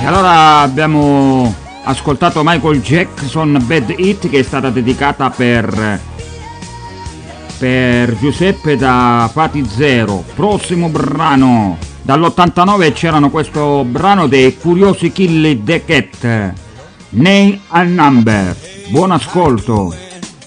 E allora abbiamo ascoltato Michael Jackson Bad Hit, che è stata dedicata per Giuseppe da Fati Zero. Prossimo brano, dall'89 c'erano questo brano dei Curiosi Killy The Cat, Name and Number. Buon ascolto.